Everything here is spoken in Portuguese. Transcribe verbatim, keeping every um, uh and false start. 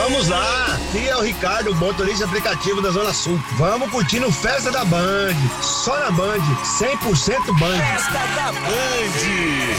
Vamos lá, aqui é o Ricardo, motorista aplicativo da Zona Sul. Vamos curtindo Festa da Band, só na Band, cem por cento Band. Festa da Band.